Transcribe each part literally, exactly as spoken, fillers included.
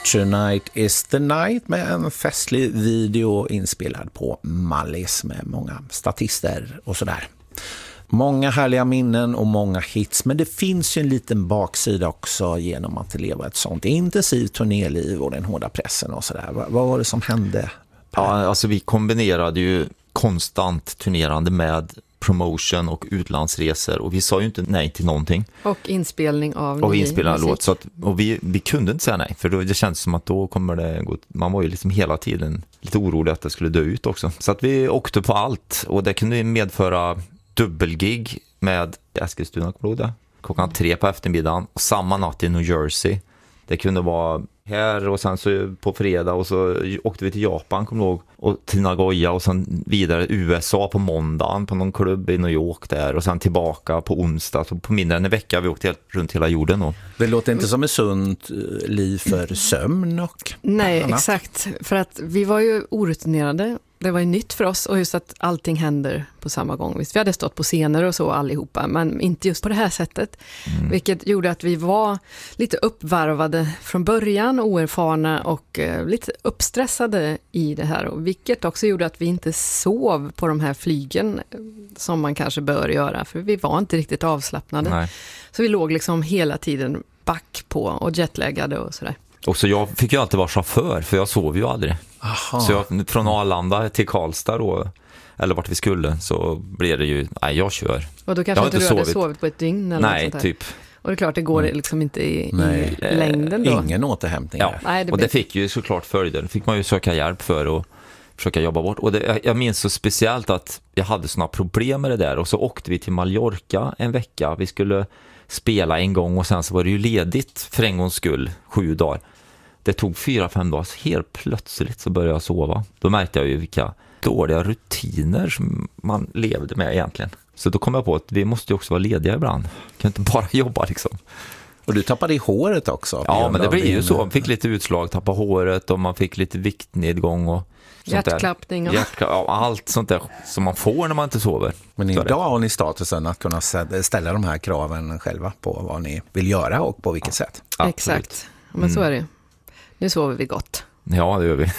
Tonight is the night med en festlig video inspelad på Mallis med många statister och sådär. Många härliga minnen och många hits, men det finns ju en liten baksida också genom att leva ett sånt intensivt turnéliv och den hårda pressen och sådär. Vad, vad var det som hände? Ja, alltså vi kombinerade ju konstant turnerande med promotion och utlandsresor och vi sa ju inte nej till någonting. Och inspelning av och ny inspelning av musik. låt, så att, och vi, vi kunde inte säga nej, för då, det kändes som att då kommer det gå, man var ju liksom hela tiden lite orolig att det skulle dö ut också. Så att vi åkte på allt och det kunde medföra dubbelgig med Eskilstuna, klockan tre på eftermiddagen och samma natt i New Jersey. Det kunde vara här och sen så på fredag och så åkte vi till Japan, kommer jag ihåg, och till Nagoya och sen vidare U S A på måndagen på någon klubb i New York där och sen tillbaka på onsdag. Så på mindre än en vecka vi åkte helt, runt hela jorden. Och. Det låter inte som ett sunt liv för sömn och Nej, annat. exakt. För att vi var ju orutinerade. Det var ju nytt för oss och just att allting händer på samma gång. Visst, vi hade stått på scener och så allihopa, men inte just på det här sättet. Mm. Vilket gjorde att vi var lite uppvarvade från början, oerfarna och eh, lite uppstressade i det här. Och vilket också gjorde att vi inte sov på de här flygen som man kanske bör göra. För vi var inte riktigt avslappnade. Nej. Så vi låg liksom hela tiden back på och jetlaggade och sådär. Och så jag fick ju alltid vara chaufför, för jag sov ju aldrig. Aha. Så jag, från Arlanda till Karlstad då, eller vart vi skulle, så blev det ju, nej jag kör. Och då kanske inte du sovit. hade sovit på ett dygn eller nej, något sånt här. Typ. Och det är klart, det går liksom inte i, nej. i längden då. Ingen återhämtning. Ja, nej, det och blir... det fick ju såklart följder. Det fick man ju söka hjälp för och försöka jobba bort. Och det, jag minns så speciellt att jag hade såna problem med det där. Och så åkte vi till Mallorca en vecka. Vi skulle spela en gång och sen så var det ju ledigt för en gångs skull, sju dagar. Det tog fyra, fem dagar, helt plötsligt så började jag sova. Då märkte jag ju vilka dåliga rutiner som man levde med egentligen. Så då kom jag på att vi måste ju också vara lediga ibland. Kan inte bara jobba liksom. Och du tappade i håret också. Ja, men det blir ju så. Man fick lite utslag, tappa håret och man fick lite viktnedgång och sånt hjärtklappning och... Hjärtkla- ja, allt sånt där som man får när man inte sover. Men idag har ni statusen att kunna ställa de här kraven själva på vad ni vill göra och på vilket sätt. Absolut. Exakt, men så är det. Nu sover vi gott. Ja, det gör vi.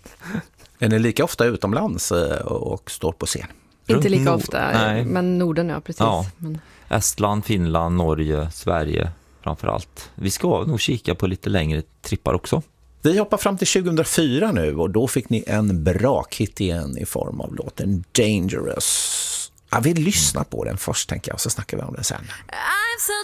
Är ni lika ofta utomlands och står på scen? Inte lika Nord- ofta, Nej. men Norden, ja, precis. Ja. Men... Estland, Finland, Norge, Sverige framförallt. Vi ska nog kika på lite längre trippar också. Vi hoppar fram till tjugohundrafyra nu och då fick ni en brakhit igen i form av låten Dangerous. Ja, vi lyssnar på den först tänker jag, så snackar vi om den sen. I'm so